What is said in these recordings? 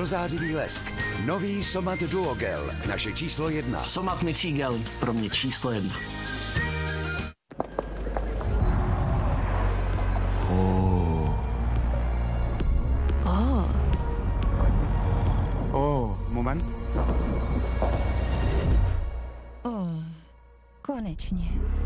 prozářivý lesk. Nový Somat Duogel, naše číslo 1. Somat mycí gel, pro mě číslo 1. Moment. Konečně.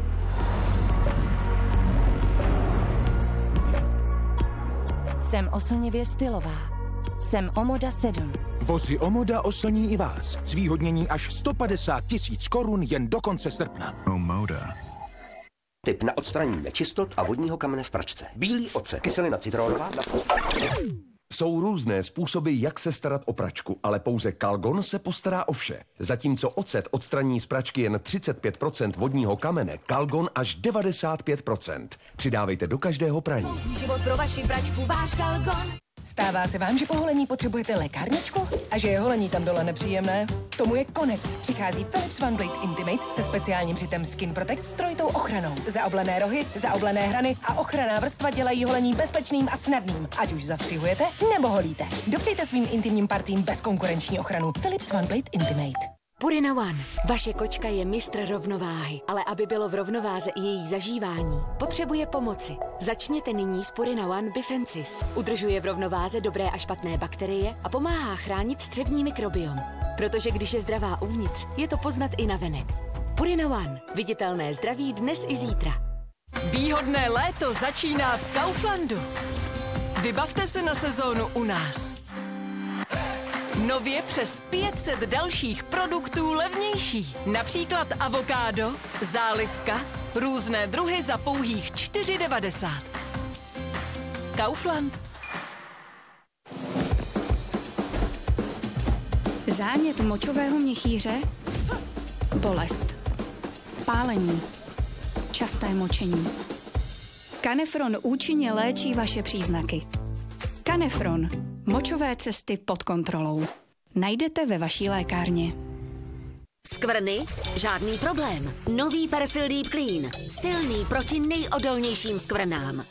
Jsem oslnivě stylová. Jsem Omoda 7. Vozy Omoda oslní i vás. Zvýhodnění až 150 000 korun jen do konce srpna. Omoda. Tip na odstranění nečistot a vodního kamene v pračce. Bílý ocet, kyselina citronová. Jsou různé způsoby, jak se starat o pračku, ale pouze Calgon se postará o vše. Zatímco ocet odstraní z pračky jen 35% vodního kamene, Calgon až 95%. Přidávejte do každého praní. Život pro vaši pračku, váš Calgon. Stává se vám, že po holení potřebujete lékárničku? A že je holení tam dole nepříjemné? Tomu je konec. Přichází Philips OneBlade Intimate se speciálním přitem Skin Protect s trojitou ochranou. Zaoblené rohy, zaoblené hrany a ochranná vrstva dělají holení bezpečným a snadným. Ať už zastřihujete nebo holíte. Dopřejte svým intimním partím bezkonkurenční ochranu. Philips OneBlade Intimate. Purina One. Vaše kočka je mistr rovnováhy, ale aby bylo v rovnováze i její zažívání, potřebuje pomoci. Začněte nyní s Purina One Bifensis. Udržuje v rovnováze dobré a špatné bakterie a pomáhá chránit střevní mikrobiom. Protože když je zdravá uvnitř, je to poznat i navenek. Purina One. Viditelné zdraví dnes i zítra. Výhodné léto začíná v Kauflandu. Vybavte se na sezónu u nás. Nově přes 500 dalších produktů levnější. Například avokádo, zálivka, různé druhy za pouhých 4,90. Kaufland. Zánět močového měchýře, bolest, pálení, časté močení. Kanefron účinně léčí vaše příznaky. Kanefron. Močové cesty pod kontrolou. Najdete ve vaší lékárně. Skvrny? Žádný problém. Nový Persil Deep Clean. Silný proti nejodolnějším skvrnám.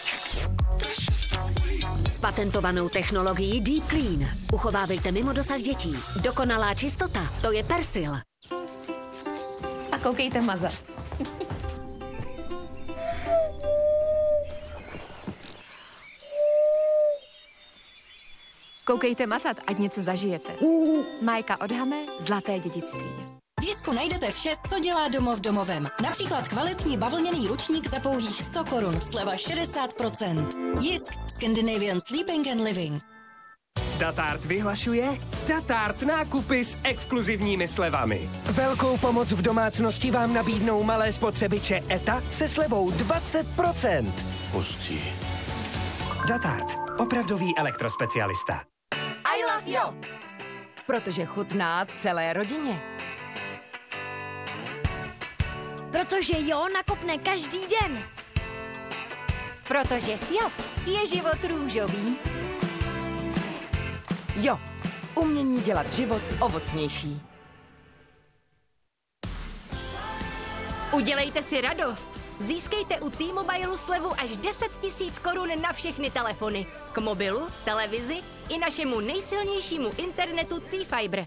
S patentovanou technologií Deep Clean. Uchovávejte mimo dosah dětí. Dokonalá čistota, to je Persil. A koukejte mazat. Koukejte mazat, ať něco zažijete. Majka od Hame, zlaté dědictví. V Jisku najdete vše, co dělá domov domovem. Například kvalitní bavlněný ručník za pouhých 100 korun, sleva 60%. Jisk, Scandinavian Sleeping and Living. Datart vyhlašuje Datart nákupy s exkluzivními slevami. Velkou pomoc v domácnosti vám nabídnou malé spotřebiče ETA se slevou 20%. Hustý. Datart, opravdový elektrospecialista. I love you! Protože chutná celé rodině. Protože Jo nakopne každý den. Protože s Jo je život růžový. Jo, umění dělat život ovocnější. Udělejte si radost. Získejte u T-Mobilu slevu až 10 000 korun na všechny telefony. K mobilu, televizi i našemu nejsilnějšímu internetu T-Fiber.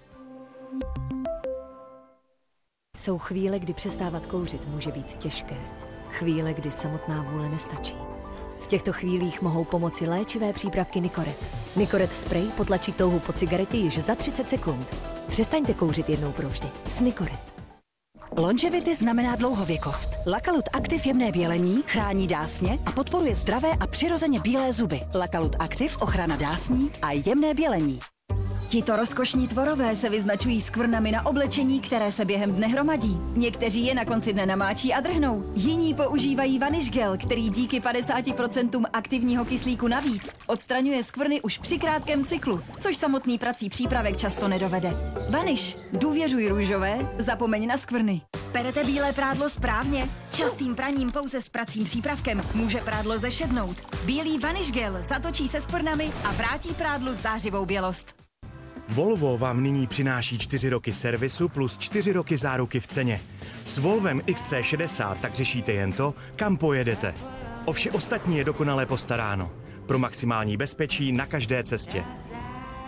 Jsou chvíle, kdy přestávat kouřit může být těžké. Chvíle, kdy samotná vůle nestačí. V těchto chvílích mohou pomoci léčivé přípravky Nicoret. Nicoret spray potlačí touhu po cigaretě již za 30 sekund. Přestaňte kouřit jednou provždy s Nicoret. Longevity znamená dlouhověkost. Lakalut Active jemné bělení chrání dásně a podporuje zdravé a přirozeně bílé zuby. Lakalut Active ochrana dásní a jemné bělení. Tito rozkošní tvorové se vyznačují skvrnami na oblečení, které se během dne hromadí. Někteří je na konci dne namáčí a drhnou. Jiní používají Vanish Gel, který díky 50% aktivního kyslíku navíc odstraňuje skvrny už při krátkém cyklu, což samotný prací přípravek často nedovede. Vanish, důvěřuj růžové, zapomeň na skvrny. Perete bílé prádlo správně? Častým praním pouze s pracím přípravkem může prádlo zešednout. Bílý Vanish Gel zatočí se skvrnami a vrátí prádlu zářivou bělost. Volvo vám nyní přináší 4 roky servisu plus 4 roky záruky v ceně. S Volvem XC60 tak řešíte jen to, kam pojedete. O vše ostatní je dokonale postaráno. Pro maximální bezpečí na každé cestě.